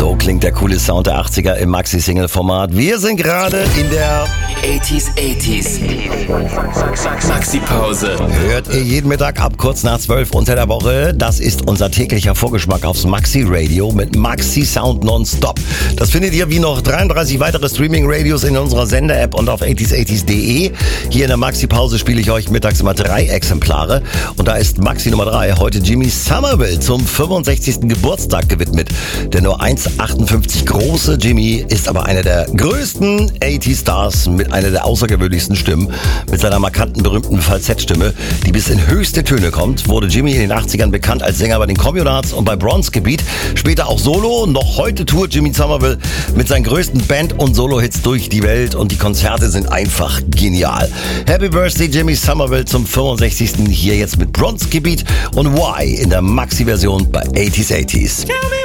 So klingt der coole Sound der 80er im Maxi-Single-Format. Wir sind gerade in der 80s Maxi-Pause. Hört ihr jeden Mittag ab kurz nach 12 unter der Woche. Das ist unser täglicher Vorgeschmack aufs Maxi-Radio mit Maxi-Sound nonstop. Das findet ihr wie noch 33 weitere Streaming-Radios in unserer Sender-App und auf 80s80s.de. Hier in der Maxi-Pause spiele ich euch mittags immer 3 Exemplare. Und da ist Maxi Nummer 3 heute Jimmy Somerville zum 65. Geburtstag gewidmet. Der nur 1,58 große Jimmy ist aber einer der größten 80s-Stars mit einer der außergewöhnlichsten Stimmen. Mit seiner markanten, berühmten Falsettstimme, die bis in höchste Töne kommt, wurde Jimmy in den 80ern bekannt als Sänger bei den Communards und bei Bronzegebiet. Später auch solo. Noch heute tourt Jimmy Somerville mit seinen größten Band- und Solo-Hits durch die Welt und die Konzerte sind einfach genial. Happy Birthday Jimmy Somerville zum 65. Hier jetzt mit Bronzegebiet und Why in der Maxi-Version bei 80s80s.